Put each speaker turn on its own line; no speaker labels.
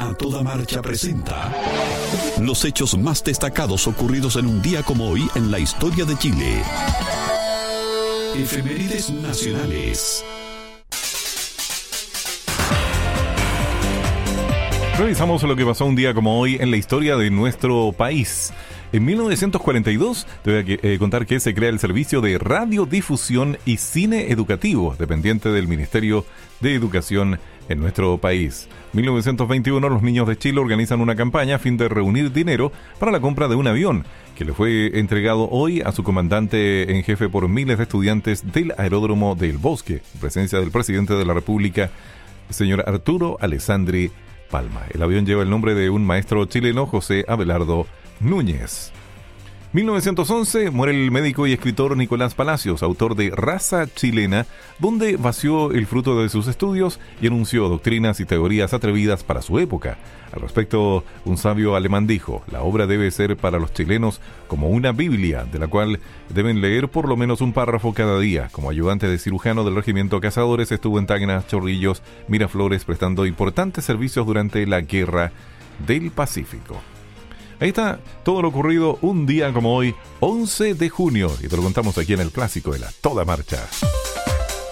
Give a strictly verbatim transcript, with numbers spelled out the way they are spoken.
A Toda Marcha presenta los hechos más destacados ocurridos en un día como hoy en la historia de Chile. Efemérides nacionales.
Revisamos lo que pasó un día como hoy en la historia de nuestro país. En mil novecientos cuarenta y dos, te voy a eh, contar que se crea el Servicio de Radiodifusión y Cine Educativo, dependiente del Ministerio de Educación en nuestro país. mil novecientos veintiuno, los niños de Chile organizan una campaña a fin de reunir dinero para la compra de un avión, que le fue entregado hoy a su comandante en jefe por miles de estudiantes del aeródromo del Bosque, en presencia del presidente de la República, señor Arturo Alessandri Palma. El avión lleva el nombre de un maestro chileno, José Abelardo Núñez. mil novecientos once, muere el médico y escritor Nicolás Palacios, autor de Raza Chilena, donde vació el fruto de sus estudios y anunció doctrinas y teorías atrevidas para su época. Al respecto, un sabio alemán dijo: la obra debe ser para los chilenos como una Biblia, de la cual deben leer por lo menos un párrafo cada día. Como ayudante de cirujano del Regimiento Cazadores, estuvo en Tacna, Chorrillos, Miraflores, prestando importantes servicios durante la Guerra del Pacífico. Ahí está todo lo ocurrido un día como hoy, once de junio, y te lo contamos aquí en el clásico de la Toda Marcha.